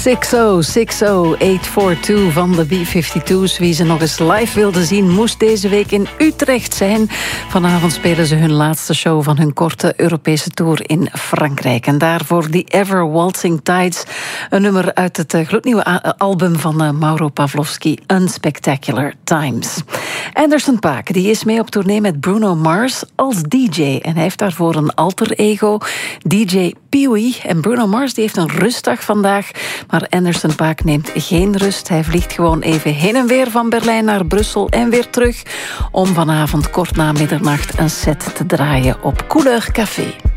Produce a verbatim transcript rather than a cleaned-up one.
zes nul zes nul acht vier twee van de B vijfentwintig's. Wie ze nog eens live wilde zien, moest deze week in Utrecht zijn. Vanavond spelen ze hun laatste show van hun korte Europese tour in Frankrijk. En daarvoor The Ever Waltzing Tides, een nummer uit het gloednieuwe album van Mauro Pavlovsky, Unspectacular Times. Anderson .Paak die is mee op tournee met Bruno Mars als D J. En hij heeft daarvoor een alter ego, D J Pee-wee. En Bruno Mars die heeft een rustdag vandaag, maar Anderson .Paak neemt geen rust. Hij vliegt gewoon even heen en weer van Berlijn naar Brussel en weer terug om vanavond kort na middernacht een set te draaien op Couleur Café.